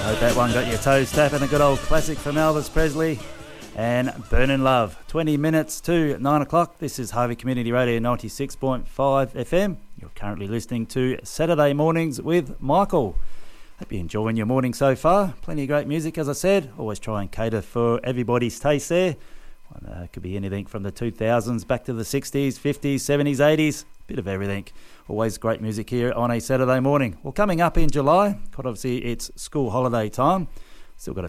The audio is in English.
Hope that one got your toes tapping. A good old classic from Elvis Presley and Burnin' Love. 20 minutes to 9 o'clock. This is Harvey Community Radio 96.5 FM. You're currently listening to Saturday Mornings with Michael. Hope you're enjoying your morning so far. Plenty of great music, as I said. Always try and cater for everybody's taste there. It could be anything from the 2000s back to the 60s, 50s, 70s, 80s. Bit of everything. Always great music here on a Saturday morning. Well, coming up in July, quite obviously it's school holiday time. Still got a